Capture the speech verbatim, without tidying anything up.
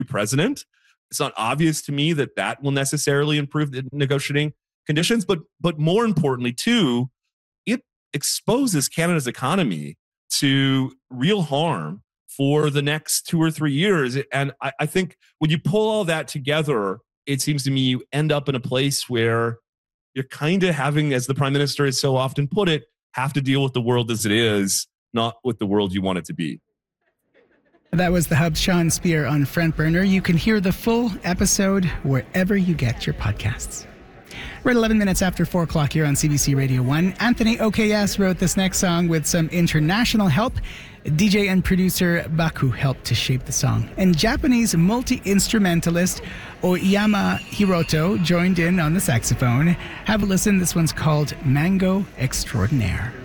president. It's not obvious to me that that will necessarily improve the negotiating conditions. But but more importantly, too, it exposes Canada's economy to real harm for the next two or three years. And I, I think when you pull all that together, it seems to me you end up in a place where you're kind of having, as the prime minister has so often put it, have to deal with the world as it is, not with the world you want it to be. That was the Hub's Sean Speer on Front Burner. You can hear the full episode wherever you get your podcasts. We're at eleven minutes after four o'clock here on C B C Radio one. Anthony O K S wrote this next song with some international help. D J and producer Baku helped to shape the song. And Japanese multi-instrumentalist Oyama Hiroto joined in on the saxophone. Have a listen. This one's called Mango Extraordinaire.